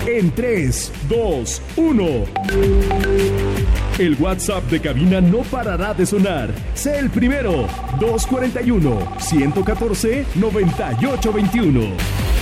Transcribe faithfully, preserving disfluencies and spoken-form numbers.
en tres, dos, uno. El WhatsApp de cabina no parará de sonar. Sé el primero. dos cuatro uno, uno uno cuatro, nueve ocho dos uno.